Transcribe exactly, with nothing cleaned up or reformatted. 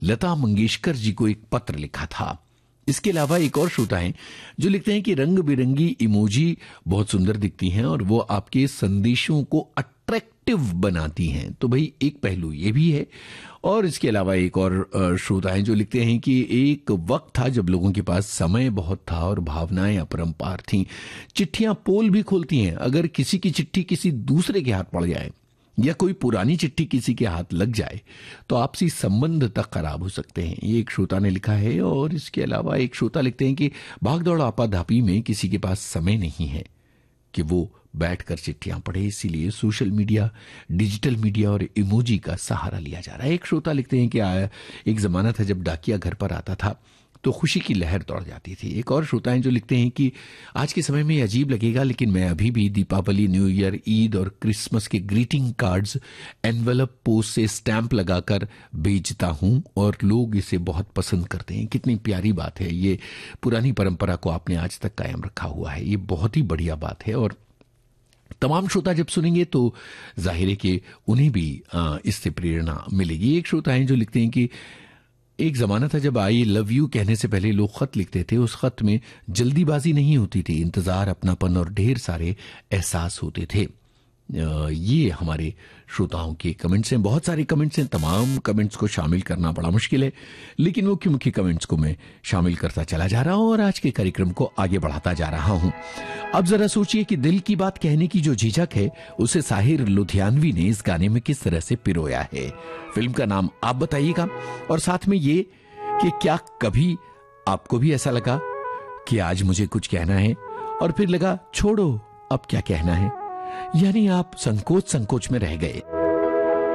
लता मंगेशकर जी को एक पत्र लिखा था। इसके अलावा एक और श्रोता है जो लिखते हैं कि रंग बिरंगी इमोजी बहुत सुंदर दिखती हैं और वो आपके संदेशों को अट्रैक्टिव बनाती हैं। तो भाई एक पहलू ये भी है। और इसके अलावा एक और श्रोता है जो लिखते हैं कि एक वक्त था जब लोगों के पास समय बहुत था और भावनाएं अपरंपार थीं। चिट्ठियां पोल भी खोलती हैं। अगर किसी की चिट्ठी किसी दूसरे के हाथ पड़ जाए या कोई पुरानी चिट्ठी किसी के हाथ लग जाए तो आपसी संबंध तक खराब हो सकते हैं। ये एक श्रोता ने लिखा है। और इसके अलावा एक श्रोता लिखते हैं कि भागदौड़ आपाधापी में किसी के पास समय नहीं है कि वो बैठकर चिट्ठियां पढ़े, इसीलिए सोशल मीडिया, डिजिटल मीडिया और इमोजी का सहारा लिया जा रहा है। एक श्रोता लिखते हैं कि आया एक जमाना था जब डाकिया घर पर आता था तो खुशी की लहर दौड़ जाती थी। एक और श्रोता हैं जो लिखते हैं कि आज के समय में ये अजीब लगेगा लेकिन मैं अभी भी दीपावली, न्यू ईयर, ईद और क्रिसमस के ग्रीटिंग कार्ड्स एनवेलप पोस्ट से स्टैंप लगाकर भेजता हूं और लोग इसे बहुत पसंद करते हैं। कितनी प्यारी बात है। ये पुरानी परंपरा को आपने आज तक कायम रखा हुआ है। ये बहुत ही बढ़िया बात है। और तमाम श्रोता जब सुनेंगे तो जाहिर है कि उन्हें भी इससे प्रेरणा मिलेगी। एक श्रोता हैं जो लिखते हैं कि एक जमाना था जब आई लव यू कहने से पहले लोग खत लिखते थे। उस खत में जल्दीबाजी नहीं होती थी, इंतजार, अपनापन और ढेर सारे एहसास होते थे। ये हमारे श्रोताओं के कमेंट्स हैं। बहुत सारे कमेंट्स हैं। तमाम कमेंट्स को शामिल करना बड़ा मुश्किल है लेकिन मुख्य मुख्य कमेंट्स को मैं शामिल करता चला जा रहा हूं और आज के कार्यक्रम को आगे बढ़ाता जा रहा हूं। अब जरा सोचिए कि दिल की बात कहने की जो झिझक है उसे साहिर लुधियानवी ने इस गाने में किस तरह से पिरोया है। फिल्म का नाम आप बताइएगा और साथ में ये कि क्या कभी आपको भी ऐसा लगा कि आज मुझे कुछ कहना है और फिर लगा छोड़ो अब क्या कहना है, यानी आप संकोच संकोच में रह गए।